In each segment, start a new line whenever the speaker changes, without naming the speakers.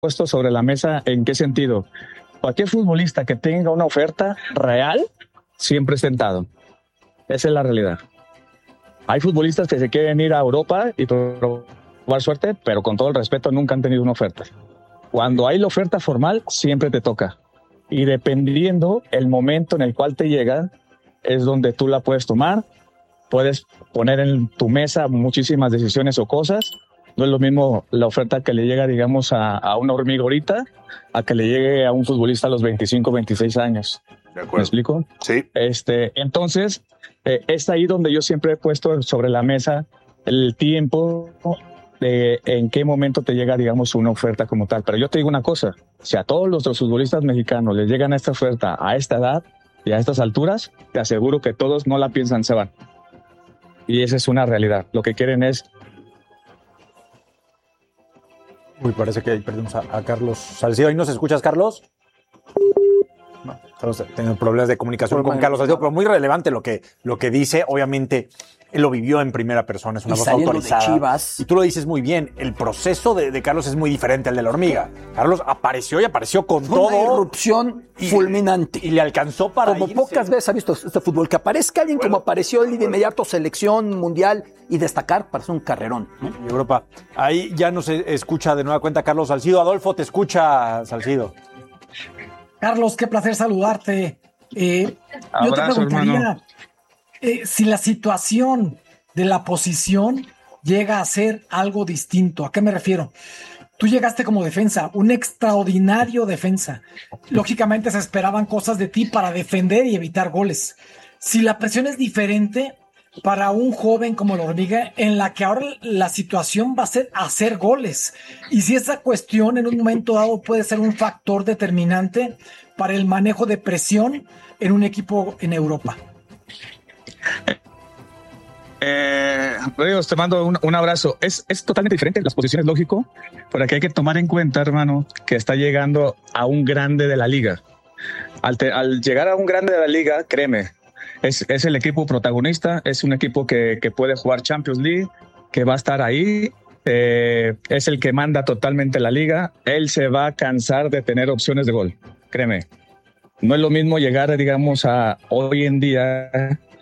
puesto sobre la mesa. ¿En qué sentido? Cualquier futbolista que tenga una oferta real siempre es tentado. Esa es la realidad. Hay futbolistas que se quieren ir a Europa y probar suerte, pero con todo el respeto nunca han tenido una oferta. Cuando hay la oferta formal, siempre te toca. Y dependiendo el momento en el cual te llega, es donde tú la puedes tomar. Puedes poner en tu mesa muchísimas decisiones o cosas. No es lo mismo la oferta que le llega, digamos, a una hormiga ahorita, a que le llegue a un futbolista a los 25, 26 años.
¿Me
explico?
Sí.
Entonces, es ahí donde yo siempre he puesto sobre la mesa el tiempo de en qué momento te llega, digamos, una oferta como tal. Pero yo te digo una cosa, si a todos los futbolistas mexicanos les llegan a esta oferta a esta edad y a estas alturas, te aseguro que todos no la piensan, se van. Y esa es una realidad. Lo que quieren es...
Uy, parece que ahí perdimos a Carlos Salcido. ¿Ahí nos escuchas, Carlos? No, estamos teniendo problemas de comunicación con Carlos Salcido, pero muy relevante lo que dice. Obviamente, él lo vivió en primera persona, es una voz autorizada.
De Chivas.
Y tú lo dices muy bien, el proceso de Carlos es muy diferente al de la hormiga. Carlos apareció con
Fue
todo.
una irrupción fulminante.
Y le alcanzó para
Como
irse.
pocas veces ha visto este fútbol, que aparezca alguien como apareció él y de inmediato selección mundial y destacar para hacer un carrerón, ¿no?
Y Europa. Ahí ya nos escucha de nueva cuenta Carlos Salcido. Adolfo, te escucha, Salcido.
Carlos, qué placer saludarte. Yo
Abrazo,
te preguntaría
hermano.
si la situación de la posición llega a ser algo distinto. ¿A qué me refiero? Tú llegaste como defensa, un extraordinario defensa. Lógicamente se esperaban cosas de ti para defender y evitar goles. Si la presión es diferente para un joven como la hormiga, en la que ahora la situación va a ser hacer goles. Y si esa cuestión en un momento dado puede ser un factor determinante para el manejo de presión en un equipo en Europa.
Te mando un abrazo. Es totalmente diferente las posiciones, lógico, pero aquí hay que tomar en cuenta, hermano, que está llegando a un grande de la liga. Al llegar a un grande de la liga, créeme, es el equipo protagonista, es un equipo que puede jugar Champions League, que va a estar ahí, es el que manda totalmente la liga. Él se va a cansar de tener opciones de gol, créeme. No es lo mismo llegar, digamos, a hoy en día,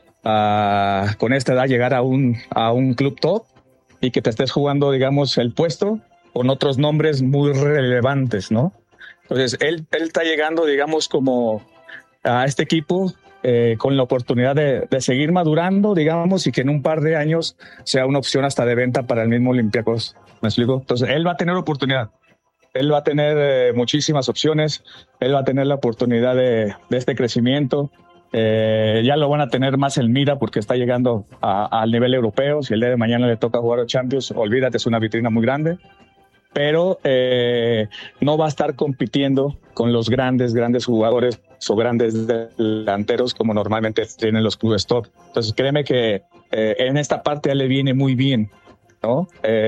con esta edad, llegar a un club top y que te estés jugando, digamos, el puesto con otros nombres muy relevantes, ¿no? Entonces, él está llegando, digamos, como a este equipo con la oportunidad de seguir madurando, digamos, y que en un par de años sea una opción hasta de venta para el mismo Olympiacos. ¿Me explico? Entonces, él va a tener oportunidad. Él va a tener muchísimas opciones. Él va a tener la oportunidad de este crecimiento. Ya lo van a tener más en mira porque está llegando al nivel europeo. Si el día de mañana le toca jugar a Champions, olvídate, es una vitrina muy grande. Pero no va a estar compitiendo con los grandes jugadores o grandes delanteros como normalmente tienen los clubes top. Entonces créeme que en esta parte a él le viene muy bien, ¿no?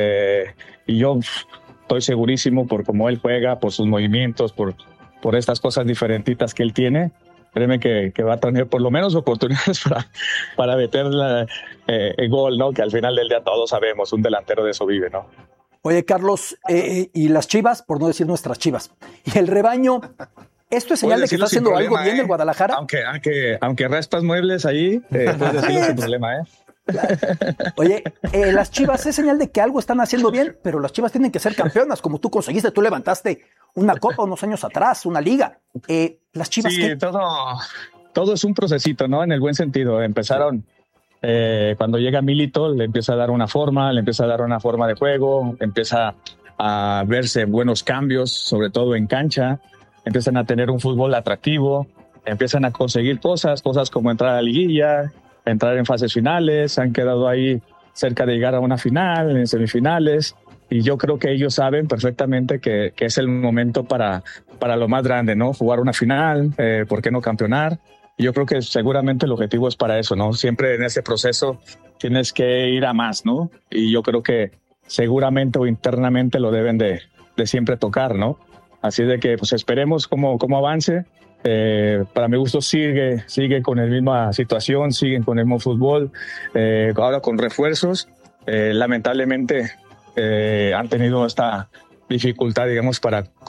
Y yo estoy segurísimo por cómo él juega, por sus movimientos, por estas cosas diferentitas que él tiene. Créeme que va a tener por lo menos oportunidades para meter el gol, ¿no? Que al final del día todos sabemos, un delantero de eso vive, ¿no?
Oye, Carlos, y las Chivas, por no decir nuestras Chivas, y el rebaño, ¿esto es señal de que está haciendo algo bien el Guadalajara?
Aunque raspas muebles ahí, puedes decirlo sin problema, ¿eh?
Oye, las Chivas es señal de que algo están haciendo bien, pero las Chivas tienen que ser campeonas, como tú conseguiste, tú levantaste una copa unos años atrás, una liga. Las Chivas,
sí,
¿qué?
todo es un procesito, ¿no? En el buen sentido. Empezaron cuando llega Milito, le empieza a dar una forma de juego, empieza a verse buenos cambios, sobre todo en cancha, empiezan a tener un fútbol atractivo, empiezan a conseguir cosas como entrar a la liguilla, entrar en fases finales, han quedado ahí cerca de llegar a una final, en semifinales, y yo creo que ellos saben perfectamente que es el momento para lo más grande, ¿no? Jugar una final, ¿por qué no campeonar? Y yo creo que seguramente el objetivo es para eso, ¿no? Siempre en ese proceso tienes que ir a más, ¿no? Y yo creo que seguramente o internamente lo deben de siempre tocar, ¿no? Así de que pues esperemos cómo avance. Para mi gusto sigue con la misma situación, siguen con el mismo fútbol, ahora con refuerzos. Lamentablemente han tenido esta dificultad, digamos, para